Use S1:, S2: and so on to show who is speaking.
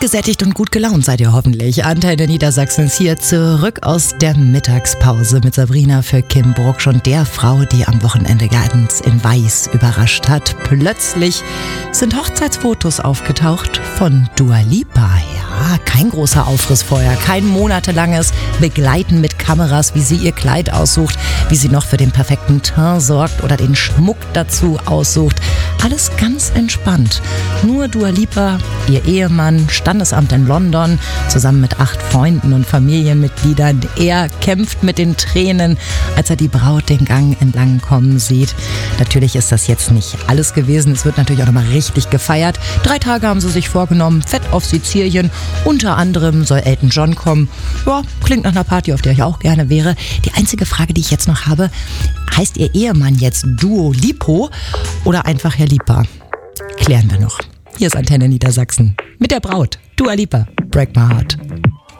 S1: gesättigt und gut gelaunt seid ihr hoffentlich. Antenne Niedersachsen ist hier zurück aus der Mittagspause mit Sabrina für Kim Brucksch und der Frau, die am Wochenende ganz in Weiß überrascht hat. Plötzlich sind Hochzeitsfotos aufgetaucht von Dua Lipa. Ja, kein großer Aufriss vorher, kein monatelanges Begleiten mit Kameras, wie sie ihr Kleid aussucht, wie sie noch für den perfekten Teint sorgt oder den Schmuck dazu aussucht. Alles ganz entspannt. Nur Dua Lipa, ihr Ehemann, Standesamt in London, zusammen mit 8 Freunden und Familienmitgliedern. Er kämpft mit den Tränen, als er die Braut den Gang entlang kommen sieht. Natürlich ist das jetzt nicht alles gewesen. Es wird natürlich auch nochmal richtig gefeiert. 3 Tage haben sie sich vorgenommen, fett auf Sizilien. Unter anderem soll Elton John kommen. Ja, klingt nach einer Party, auf der ich auch gerne wäre. Die einzige Frage, die ich jetzt noch habe, heißt ihr Ehemann jetzt Duo Lipo oder einfach Herr Lipa? Klären wir noch. Hier ist Antenne Niedersachsen mit der Braut, Dua Lipa, Break My Heart.